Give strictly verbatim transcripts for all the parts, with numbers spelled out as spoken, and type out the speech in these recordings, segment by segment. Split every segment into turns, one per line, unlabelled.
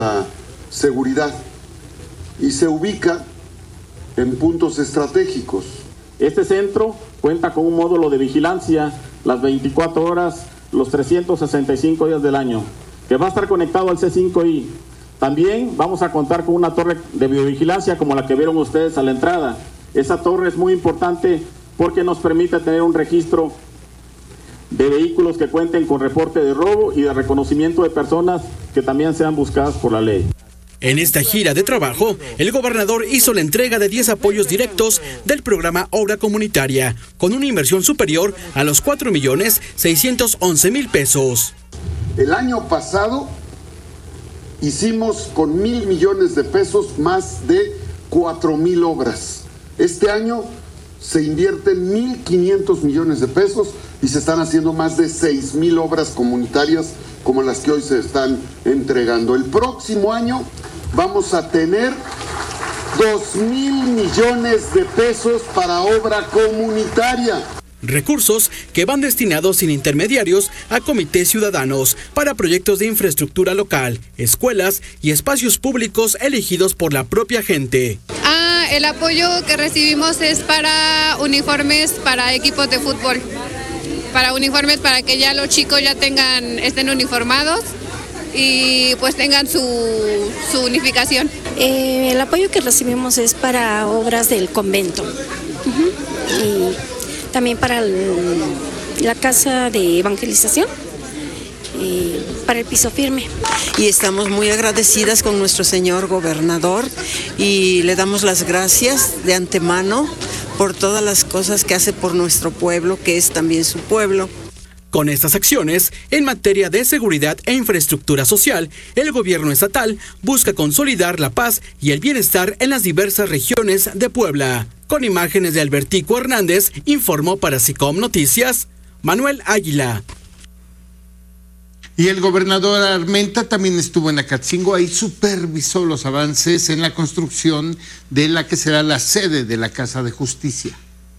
la seguridad y se ubica en puntos estratégicos.
Este centro cuenta con un módulo de vigilancia las veinticuatro horas, los trescientos sesenta y cinco días del año, que va a estar conectado al C cinco I. También vamos a contar con una torre de biovigilancia como la que vieron ustedes a la entrada. Esa torre es muy importante porque nos permite tener un registro de vehículos que cuenten con reporte de robo y de reconocimiento de personas que también sean buscadas por la ley.
En esta gira de trabajo, el gobernador hizo la entrega de diez apoyos directos del programa Obra Comunitaria, con una inversión superior a los cuatro millones seiscientos once mil pesos.
El año pasado hicimos con mil millones de pesos más de cuatro mil obras. Este año se invierten mil quinientos millones de pesos y se están haciendo más de seis mil obras comunitarias como las que hoy se están entregando. El próximo año vamos a tener dos mil millones de pesos para obra comunitaria.
Recursos que van destinados sin intermediarios a comités ciudadanos para proyectos de infraestructura local, escuelas y espacios públicos elegidos por la propia gente.
Ah, el apoyo que recibimos es para uniformes para equipos de fútbol. Para uniformes para que ya los chicos ya tengan, estén uniformados y pues tengan su, su unificación.
Eh, el apoyo que recibimos es para obras del convento. Uh-huh. Y también para el, la casa de evangelización, y para el piso firme.
Y estamos muy agradecidas con nuestro señor gobernador y le damos las gracias de antemano por todas las cosas que hace por nuestro pueblo, que es también su pueblo.
Con estas acciones, en materia de seguridad e infraestructura social, el gobierno estatal busca consolidar la paz y el bienestar en las diversas regiones de Puebla. Con imágenes de Albertico Hernández, informó para SICOM Noticias, Manuel Águila.
Y el gobernador Armenta también estuvo en Acatzingo, ahí supervisó los avances en la construcción de la que será la sede de la Casa de Justicia.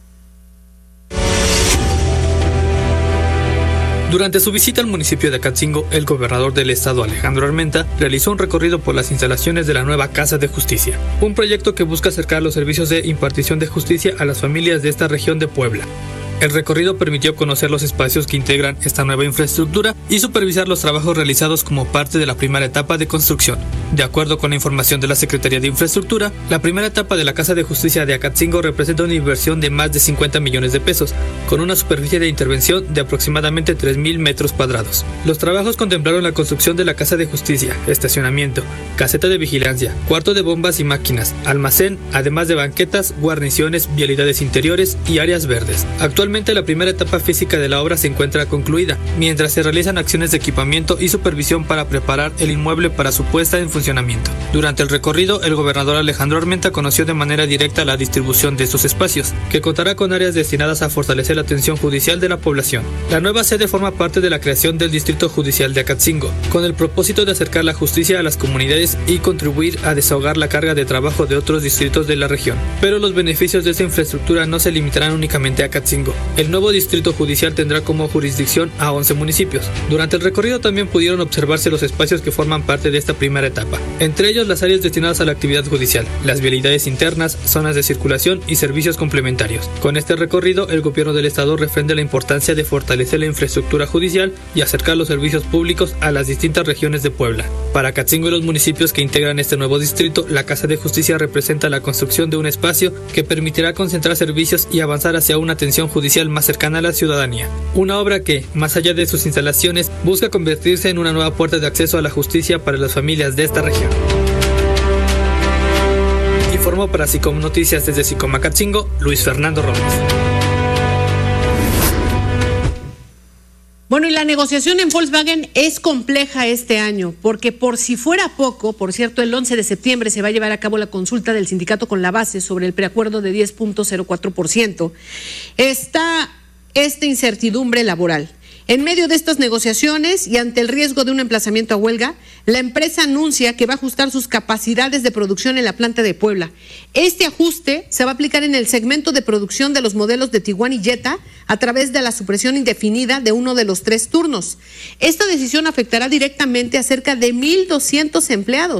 Durante su visita al municipio de Acatzingo, el gobernador del estado, Alejandro Armenta, realizó un recorrido por las instalaciones de la nueva Casa de Justicia, un proyecto que busca acercar los servicios de impartición de justicia a las familias de esta región de Puebla. El recorrido permitió conocer los espacios que integran esta nueva infraestructura y supervisar los trabajos realizados como parte de la primera etapa de construcción. De acuerdo con la información de la Secretaría de Infraestructura, la primera etapa de la Casa de Justicia de Acatzingo representa una inversión de más de cincuenta millones de pesos, con una superficie de intervención de aproximadamente tres mil metros cuadrados. Los trabajos contemplaron la construcción de la Casa de Justicia, estacionamiento, caseta de vigilancia, cuarto de bombas y máquinas, almacén, además de banquetas, guarniciones, vialidades interiores y áreas verdes. Actualmente la primera etapa física de la obra se encuentra concluida, mientras se realizan acciones de equipamiento y supervisión para preparar el inmueble para su puesta en funcionamiento. Durante el recorrido, el gobernador Alejandro Armenta conoció de manera directa la distribución de estos espacios, que contará con áreas destinadas a fortalecer la atención judicial de la población. La nueva sede forma parte de la creación del Distrito Judicial de Acatzingo, con el propósito de acercar la justicia a las comunidades y contribuir a desahogar la carga de trabajo de otros distritos de la región. Pero los beneficios de esta infraestructura no se limitarán únicamente a Acatzingo. El nuevo distrito judicial tendrá como jurisdicción a once municipios. Durante el recorrido también pudieron observarse los espacios que forman parte de esta primera etapa, entre ellos las áreas destinadas a la actividad judicial, las vialidades internas, zonas de circulación y servicios complementarios. Con este recorrido, el gobierno del estado refrenda la importancia de fortalecer la infraestructura judicial y acercar los servicios públicos a las distintas regiones de Puebla. Para Acatzingo y los municipios que integran este nuevo distrito, la Casa de Justicia representa la construcción de un espacio que permitirá concentrar servicios y avanzar hacia una atención judicial más cercana a la ciudadanía. Una obra que, más allá de sus instalaciones, busca convertirse en una nueva puerta de acceso a la justicia para las familias de esta región. Informó para SICOM Noticias desde SICOM Acatzingo, Luis Fernando Robles.
Bueno, y la negociación en Volkswagen es compleja este año, porque por si fuera poco, por cierto, el once de septiembre se va a llevar a cabo la consulta del sindicato con la base sobre el preacuerdo de diez punto cero cuatro por ciento. Está esta incertidumbre laboral. En medio de estas negociaciones y ante el riesgo de un emplazamiento a huelga, la empresa anuncia que va a ajustar sus capacidades de producción en la planta de Puebla. Este ajuste se va a aplicar en el segmento de producción de los modelos de Tiguan y Jetta a través de la supresión indefinida de uno de los tres turnos. Esta decisión afectará directamente a cerca de mil doscientos empleados.